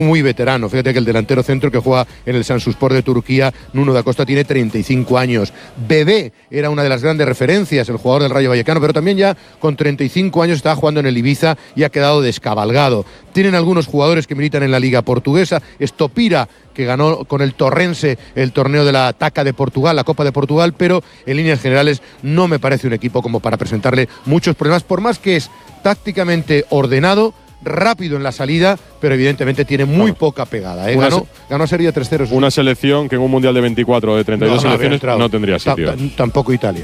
muy veterano. Fíjate que el delantero centro que juega en el Samsunspor de Turquía, Nuno da Costa, tiene 35 años. Bebé era una de las grandes referencias, el jugador del Rayo Vallecano, pero también ya con 35 años estaba jugando en el Ibiza y ha quedado descabalgado. Tienen algunos jugadores que militan en la Liga Portuguesa. Estopira, que ganó con el Torrense el torneo de la Taca de Portugal, la Copa de Portugal, pero en líneas generales no me parece un equipo como para presentarle muchos problemas, por más que es tácticamente ordenado, rápido en la salida, pero evidentemente tiene muy poca pegada. Ganó serie 3-0. Una selección que en un mundial de 24 o de 32 selecciones no tendría sitio. Tampoco Italia.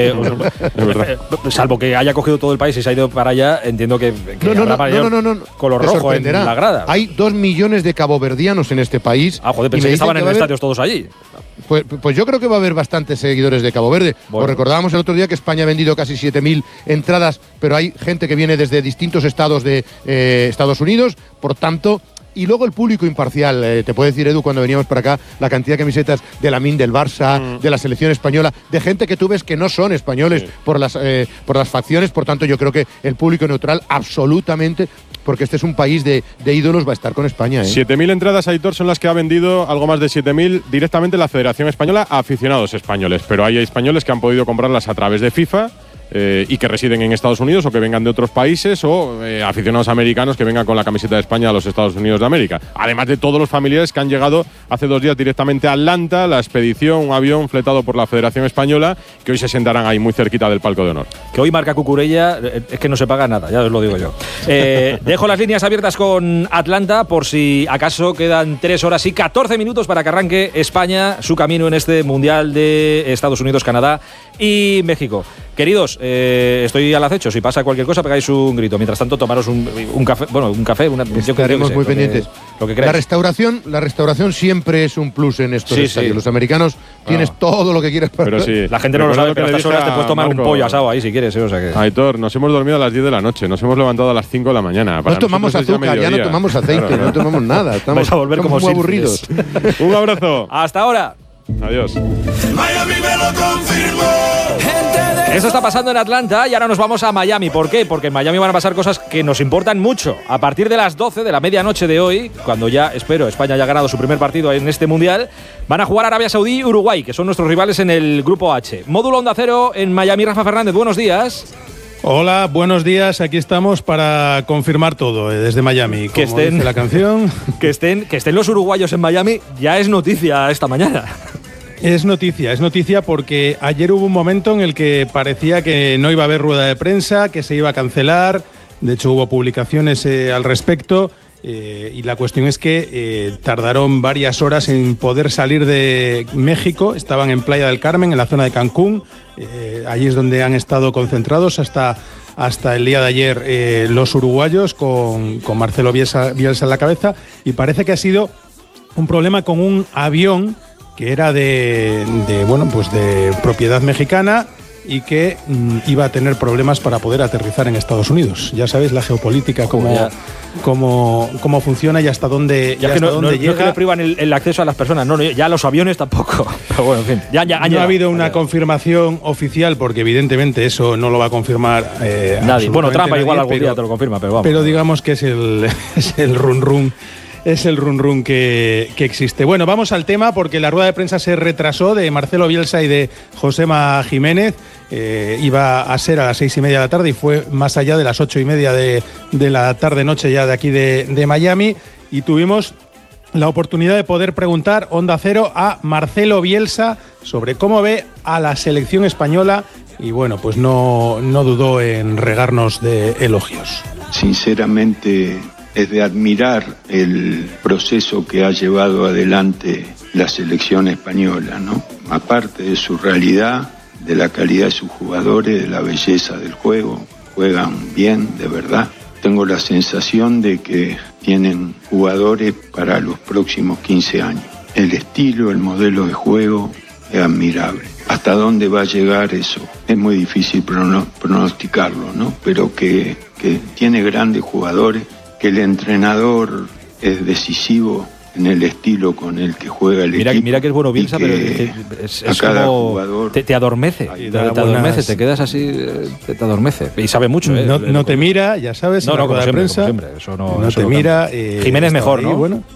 Salvo que haya cogido todo el país y se ha ido para allá, entiendo que no. Color rojo en la grada. Hay 2 millones de caboverdianos en este país. Pensé que estaban en estadios todos allí. Pues yo creo que va a haber bastantes seguidores de Cabo Verde. Os recordábamos el otro día que España ha vendido casi 7.000 entradas, pero hay gente que viene desde distintos estados de Estados Unidos, por tanto. Y luego el público imparcial, te puedo decir, Edu, cuando veníamos para acá, la cantidad de camisetas de Lamine, del Barça, de la selección española, de gente que tú ves que no son españoles por las facciones. Por tanto, yo creo que el público neutral absolutamente, porque este es un país de ídolos, va a estar con España. 7.000 entradas, Aitor, son las que ha vendido, algo más de 7.000, directamente la Federación Española a aficionados españoles. Pero hay españoles que han podido comprarlas a través de FIFA. Y que residen en Estados Unidos o que vengan de otros países, o aficionados americanos que vengan con la camiseta de España a los Estados Unidos de América. Además de todos los familiares que han llegado hace 2 días directamente a Atlanta, la expedición, un avión fletado por la Federación Española, que hoy se sentarán ahí muy cerquita del palco de honor. Que hoy marca Cucurella, es que no se paga nada, ya os lo digo yo. Dejo las líneas abiertas con Atlanta por si acaso quedan 3 horas y 14 minutos para que arranque España su camino en este Mundial de Estados Unidos, Canadá y México. Queridos, estoy al acecho. Si pasa cualquier cosa, pegáis un grito. Mientras tanto, tomaros un café. Bueno, un café. Estaremos muy pendientes. Lo que la restauración siempre es un plus en estos estadios. Los americanos tienes todo lo que quieres. Pero sí. La gente no lo sabe, pero a estas horas te puedes tomar un pollo asado ahí si quieres. O sea que... Aitor, nos hemos dormido a las 10 de la noche. Nos hemos levantado a las 5 de la mañana. No tomamos azúcar, ya no tomamos aceite, no tomamos nada. Estamos a volver como muy aburridos. Un abrazo. Hasta ahora. Adiós. Miami me lo confirmó. Eso está pasando en Atlanta y ahora nos vamos a Miami. ¿Por qué? Porque en Miami van a pasar cosas que nos importan mucho. A partir de las 12 de la medianoche de hoy, cuando ya, espero, España haya ganado su primer partido en este Mundial, van a jugar Arabia Saudí y Uruguay, que son nuestros rivales en el Grupo H. Módulo Onda Cero en Miami. Rafa Fernández, buenos días. Hola, buenos días. Aquí estamos para confirmar todo desde Miami. Que estén, dice la canción. Que estén los uruguayos en Miami ya es noticia esta mañana. Es noticia porque ayer hubo un momento en el que parecía que no iba a haber rueda de prensa, que se iba a cancelar. De hecho, hubo publicaciones al respecto. Y la cuestión es que tardaron varias horas en poder salir de México. Estaban en Playa del Carmen, en la zona de Cancún. Allí es donde han estado concentrados hasta el día de ayer los uruguayos con Marcelo Bielsa en la cabeza. Y parece que ha sido un problema con un avión que era de propiedad mexicana y que iba a tener problemas para poder aterrizar en Estados Unidos. Ya sabéis la geopolítica, cómo funciona y hasta dónde llega. No es que le privan el acceso a las personas, no, ya los aviones tampoco. Pero bueno, en fin, no ha habido una confirmación oficial, porque evidentemente eso no lo va a confirmar nadie. Bueno, Trump igual algún día te lo confirma, pero vamos. Pero digamos que es el run-run. Es el run-run que existe. Bueno, vamos al tema, porque la rueda de prensa se retrasó de Marcelo Bielsa y de Josema Jiménez. Iba a ser a las 6:30 de la tarde y fue más allá de las 8:30 de la tarde-noche ya de aquí de Miami. Y tuvimos la oportunidad de poder preguntar Onda Cero a Marcelo Bielsa sobre cómo ve a la selección española. Y bueno, pues no dudó en regarnos de elogios. Sinceramente, es de admirar el proceso que ha llevado adelante la selección española, ¿no? Aparte de su realidad, de la calidad de sus jugadores, de la belleza del juego, juegan bien, de verdad. Tengo la sensación de que tienen jugadores para los próximos 15 años. El estilo, el modelo de juego es admirable. ¿Hasta dónde va a llegar eso? Es muy difícil pronosticarlo, ¿no? Pero que tiene grandes jugadores, que el entrenador es decisivo en el estilo con el que juega el equipo. Mira que es bueno Bielsa, pero es como jugador te adormece, te adormece, te quedas así, te adormece. Y sabe mucho, ¿eh? No te mira, ya sabes, no, en la como rueda de siempre, prensa. como siempre. Eso no te lo mira. cambia. Jiménez mejor, ahí, ¿no? Bueno.